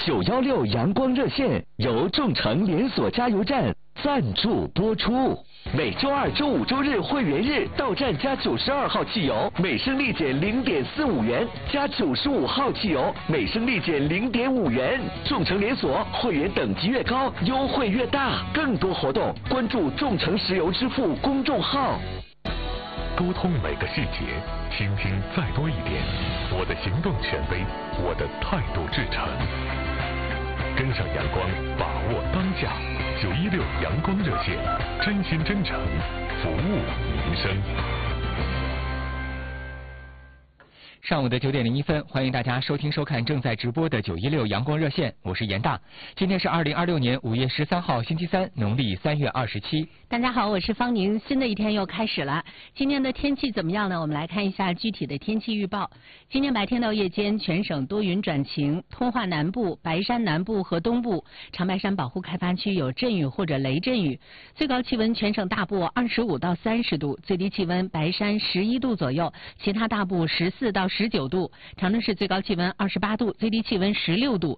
916阳光热线由众诚连锁加油站赞助播出。每周二、周五、周日会员日到站加92号汽油，每升立减0.45元；加95号汽油，每升立减0.5元。众诚连锁会员等级越高，优惠越大。更多活动，关注众诚石油支付公众号。 沟通每个细节，倾听再多一点。我的行动权威，我的态度至诚。跟上阳光，把握当下。916阳光热线，真心真诚，服务民生。 上午的9点01分，欢迎大家收听收看正在直播的916阳光热线，我是严大。今天是2026年5月13号星期三，农历3月27。 大家好，我是方宁，新的一天又开始了。今天的天气怎么样呢？我们来看一下具体的天气预报。今天白天到夜间全省多云转晴，通化南部、白山南部和东部、长白山保护开发区有阵雨或者雷阵雨。最高气温全省大部25到30度，最低气温白山11度左右，其他大部14到19度。长春市最高气温28度，最低气温16度。